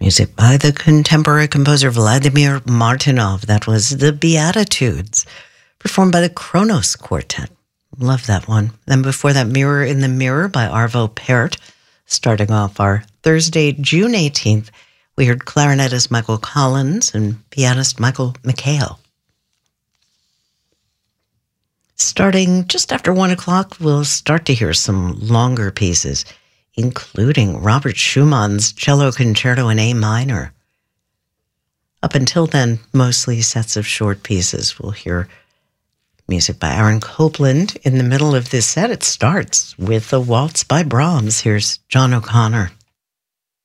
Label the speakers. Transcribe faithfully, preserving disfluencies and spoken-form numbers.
Speaker 1: Music by the contemporary composer Vladimir Martynov. That was the Beatitudes, performed by the Kronos Quartet. Love that one. Then before that, Mirror in the Mirror by Arvo Pärt. Starting off our Thursday, June eighteenth, we heard clarinetist Michael Collins and pianist Michael McHale. Starting just after one o'clock, we'll start to hear some longer pieces, including Robert Schumann's Cello Concerto in A minor. Up until then, mostly sets of short pieces. We'll hear music by Aaron Copland. In the middle of this set, it starts with a waltz by Brahms. Here's John O'Connor.